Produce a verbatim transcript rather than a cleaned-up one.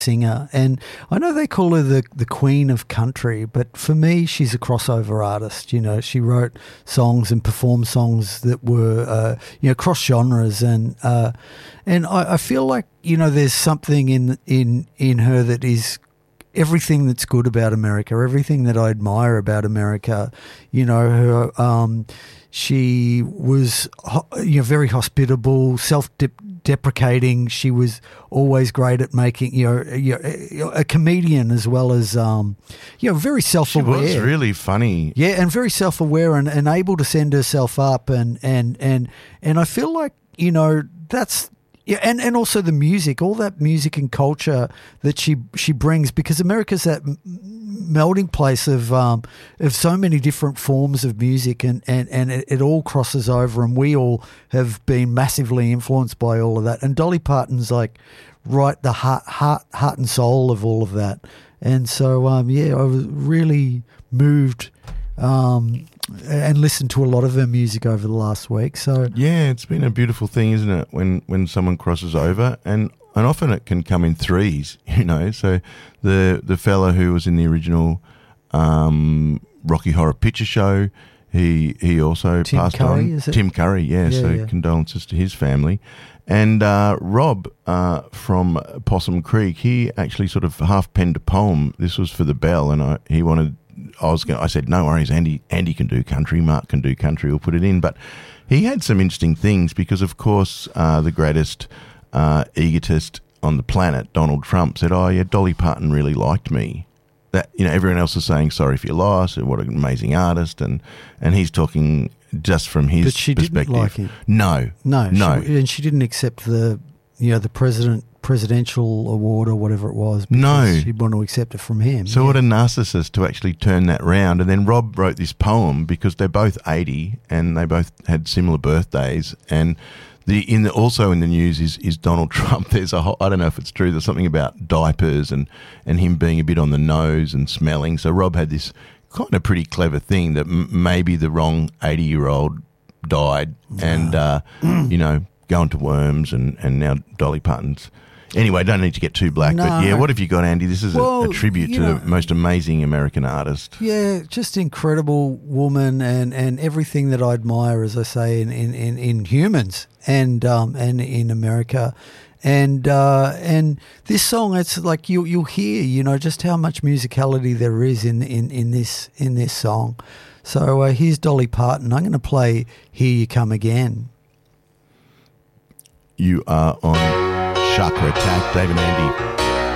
singer, and I know they call her the the queen of country, but for me she's a crossover artist. You know, she wrote songs and performed songs that were uh, you know, cross genres, and uh, and I, I feel like, you know, there's something in in in her that is everything that's good about America, everything that I admire about America. You know, her um, she was, you know, very hospitable, self-deprecating. She was always great at making, you know, you know, a comedian as well as, um, you know, very self-aware. She was really funny. Yeah, and very self-aware and, and able to send herself up. And, and, and, and I feel like, you know, that's, yeah, and, and also the music, all that music and culture that she she brings, because America's that m- melding place of um, of so many different forms of music, and, and, and it, it all crosses over, and we all have been massively influenced by all of that. And Dolly Parton's like right the heart heart heart and soul of all of that. And so um, yeah, I was really moved um, and listened to a lot of her music over the last week. So yeah, it's been a beautiful thing, isn't it? When when someone crosses over, and, and often it can come in threes, you know. So the the fella who was in the original um, Rocky Horror Picture Show, he he also Tim passed Curry, on. is it? Tim Curry, yeah. Yeah, so yeah. condolences to his family. And uh, Rob uh, from Possum Creek, he actually sort of half penned a poem. This was for the Bell, and I, he wanted. I was going. I said, no worries, Andy. Andy can do country. Mark can do country. We'll put it in. But he had some interesting things because, of course, uh, the greatest uh, egotist on the planet, Donald Trump, said, "Oh yeah, Dolly Parton really liked me." That, you know, everyone else is saying sorry for your loss, and what an amazing artist, and and he's talking just from his but she perspective. didn't like him. No, No, no, she, and she didn't accept the, you know, the president presidential award or whatever it was. Because No. she'd want to accept it from him. So yeah. what a narcissist to actually turn that round. And then Rob wrote this poem because they're both eighty and they both had similar birthdays. And the in the, also in the news is, is Donald Trump. There's a whole, I don't know if it's true, there's something about diapers and, and him being a bit on the nose and smelling. So Rob had this kind of pretty clever thing that m- maybe the wrong eighty-year-old died and, uh, you know, going to Worms and, and now Dolly Parton's. Anyway, don't need to get too black, No. but yeah, what have you got, Andy? This is Well, a, a tribute you to know- the most amazing American artist. Yeah, just incredible woman, and, and everything that I admire, as I say, in, in, in, in humans and um and in America. And uh, and this song, it's like you you'll hear, you know, just how much musicality there is in in, in this in this song. So uh, here's Dolly Parton. I'm going to play "Here You Come Again." You are on Chakra Attack, Dave and Andy.